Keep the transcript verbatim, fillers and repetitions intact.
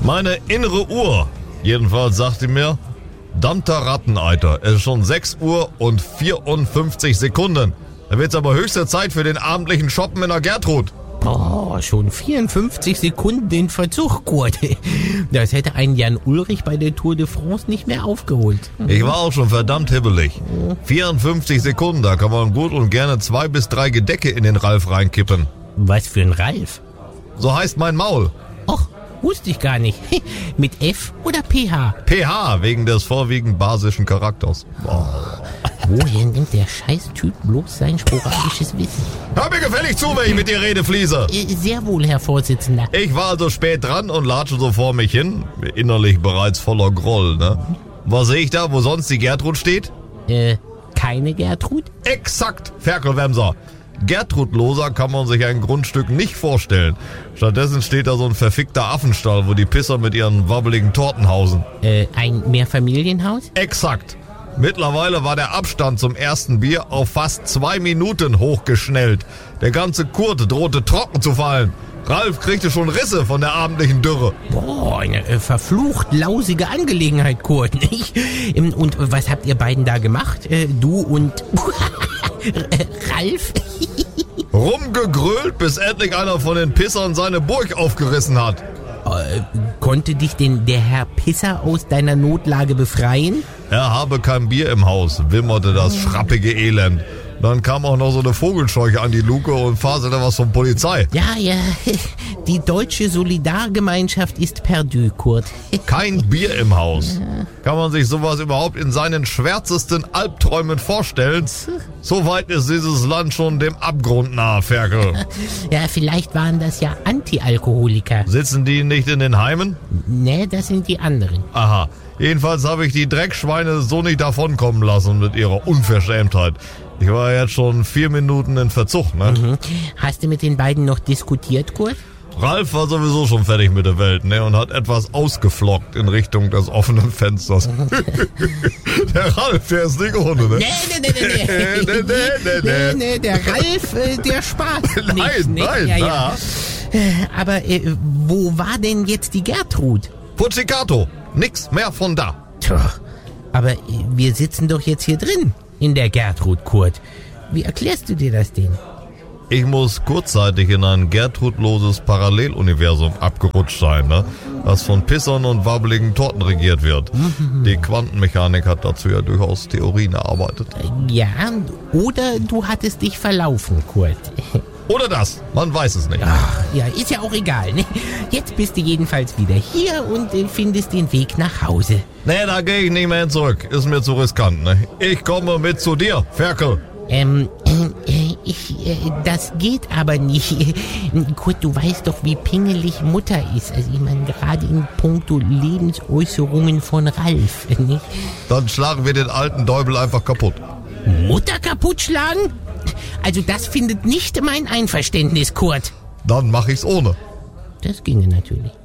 Meine innere Uhr, jedenfalls sagt sie mir, dammter Ratteneiter, es ist schon sechs Uhr und vierundfünfzig Sekunden. Da wird's aber höchste Zeit für den abendlichen Shoppen in der Gertrud. Oh, schon vierundfünfzig Sekunden in Verzug, Kurt. Das hätte einen Jan Ulrich bei der Tour de France nicht mehr aufgeholt. Ich war auch schon verdammt hibbelig. vierundfünfzig Sekunden, da kann man gut und gerne zwei bis drei Gedecke in den Ralf reinkippen. Was für ein Ralf? So heißt mein Maul. Och, wusste ich gar nicht. Mit F oder P H? P H, wegen des vorwiegend basischen Charakters. Boah. Woher nimmt der Scheißtyp bloß sein sporadisches Wissen? Hör mir gefällig zu, wenn ich mit dir rede, Fliese. Äh, sehr wohl, Herr Vorsitzender. Ich war also spät dran und latsche so vor mich hin, innerlich bereits voller Groll, ne? Was sehe ich da, wo sonst die Gertrud steht? Äh, keine Gertrud? Exakt, Ferkelwemser. Gertrudloser kann man sich ein Grundstück nicht vorstellen. Stattdessen steht da so ein verfickter Affenstall, wo die Pisser mit ihren wabbeligen Torten hausen. Äh, ein Mehrfamilienhaus? Exakt. Mittlerweile war der Abstand zum ersten Bier auf fast zwei Minuten hochgeschnellt. Der ganze Kurt drohte trocken zu fallen. Ralf kriegte schon Risse von der abendlichen Dürre. Boah, eine äh, verflucht lausige Angelegenheit, Kurt, nicht? Ähm, Und was habt ihr beiden da gemacht? Äh, du und Ralf? Rumgegrölt, bis endlich einer von den Pissern seine Burg aufgerissen hat. Äh, konnte dich denn der Herr Pisser aus deiner Notlage befreien? Er habe kein Bier im Haus, wimmerte das schrappige Elend. Dann kam auch noch so eine Vogelscheuche an die Luke und faselte was von Polizei. Ja, ja, die deutsche Solidargemeinschaft ist perdu, Kurt. Kein Bier im Haus. Kann man sich sowas überhaupt in seinen schwärzesten Albträumen vorstellen? So weit ist dieses Land schon dem Abgrund nahe, Ferkel. Ja, vielleicht waren das ja Anti-Alkoholiker. Sitzen die nicht in den Heimen? Ne, das sind die anderen. Aha. Jedenfalls habe ich die Dreckschweine so nicht davonkommen lassen mit ihrer Unverschämtheit. Ich war jetzt schon vier Minuten in Verzug, ne? Mhm. Hast du mit den beiden noch diskutiert, Kurt? Ralf war sowieso schon fertig mit der Welt, ne? Und hat etwas ausgeflockt in Richtung des offenen Fensters. Der Ralf, der ist nicht ohne, ne? Nee, nee, nee, nee, nee. nee, nee, nee, nee, nee, der Ralf, äh, der spaßt nicht. Nein, nicht? nein, ja, ja. ja. Äh, Aber äh, wo war denn jetzt die Gertrud? Puzzicato, nix mehr von da. Tja, aber äh, wir sitzen doch jetzt hier drin, in der Gertrud, Kurt. Wie erklärst du dir das denn? Ich muss kurzzeitig in ein gertrudloses Paralleluniversum abgerutscht sein, ne? Das von Pissern und wabbeligen Torten regiert wird. Die Quantenmechanik hat dazu ja durchaus Theorien erarbeitet. Ja, oder du hattest dich verlaufen, Kurt. Oder das, man weiß es nicht. Ach, ja, ist ja auch egal, ne? Jetzt bist du jedenfalls wieder hier und äh, findest den Weg nach Hause. Nee, da gehe ich nicht mehr hin zurück. Ist mir zu riskant, ne? Ich komme mit zu dir, Ferkel. Ähm, äh, ich, äh, das geht aber nicht. Kurt, du weißt doch, wie pingelig Mutter ist. Also ich meine, gerade in puncto Lebensäußerungen von Ralf, nicht? Dann schlagen wir den alten Däubel einfach kaputt. Mutter kaputt schlagen? Also das findet nicht mein Einverständnis, Kurt. Dann mach ich's ohne. Das ginge natürlich.